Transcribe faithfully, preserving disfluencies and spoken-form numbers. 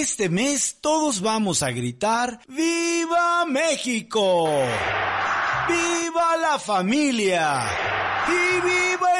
Este mes todos vamos a gritar ¡Viva México! ¡Viva la familia! ¡Y viva